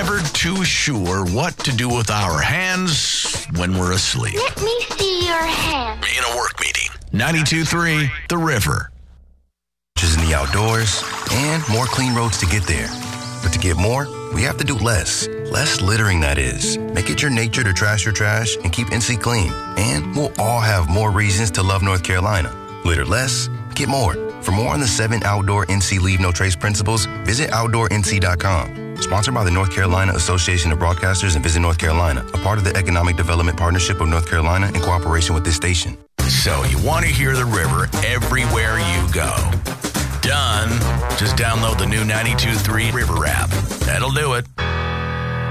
never too sure what to do with our hands when we're asleep. Let me see your hand. In a work meeting. 92.3 The River. Just in the outdoors and more clean roads to get there. But to get more, we have to do less. Less littering, that is. Make it your nature to trash your trash and keep NC clean. And we'll all have more reasons to love North Carolina. Litter less, get more. For more on the 7 outdoor NC Leave No Trace principles, visit OutdoorNC.com. Sponsored by the North Carolina Association of Broadcasters and Visit North Carolina, a part of the Economic Development Partnership of North Carolina in cooperation with this station. So you want to hear the river everywhere you go. Done. Just download the new 92.3 River app. That'll do it.